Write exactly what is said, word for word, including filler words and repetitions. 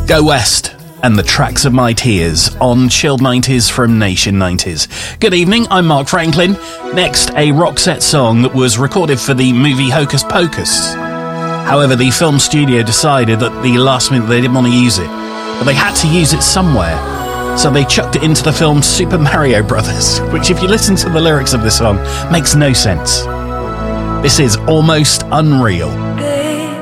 Go West and the Tracks of My Tears on Chilled nineties from Nation nineties. Good evening, I'm Mark Franklin. Next, a Roxette song that was recorded for the movie Hocus Pocus. However, the film studio decided that the last minute they didn't want to use it, but they had to use it somewhere. So they chucked it into the film Super Mario Brothers, which, if you listen to the lyrics of this song, makes no sense. This is Almost Unreal.